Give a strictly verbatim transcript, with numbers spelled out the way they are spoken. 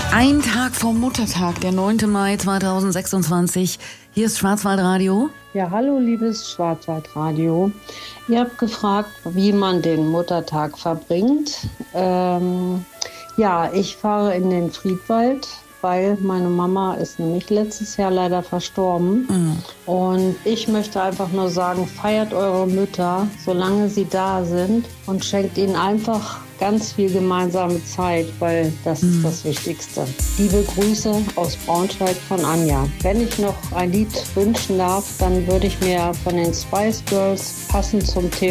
Ein Tag vom Muttertag, der neunte Mai zweitausendsechsundzwanzig. Hier ist Schwarzwaldradio. Ja, hallo liebes Schwarzwaldradio. Ihr habt gefragt, wie man den Muttertag verbringt. Ähm, ja, ich fahre in den Friedwald, weil meine Mama ist nämlich letztes Jahr leider verstorben. Mhm. Und ich möchte einfach nur sagen, feiert eure Mütter, solange sie da sind, und schenkt ihnen einfach ganz viel gemeinsame Zeit, weil das mhm. ist das Wichtigste. Liebe Grüße aus Braunschweig von Anja. Wenn ich noch ein Lied wünschen darf, dann würde ich mir von den Spice Girls passend zum Thema